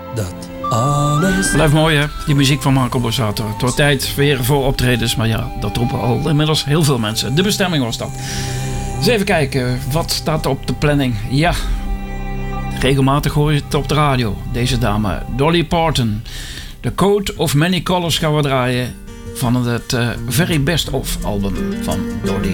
dat alles... Blijft mooi hè, die muziek van Marco Borsato. Het wordt tijd weer voor optredens, maar ja, dat roepen al inmiddels heel veel mensen. De bestemming was dat. Dus even kijken, wat staat op de planning? Ja, regelmatig hoor je het op de radio. Deze dame, Dolly Parton. The Coat of Many Colors gaan we draaien van het Very Best Of album van Dolly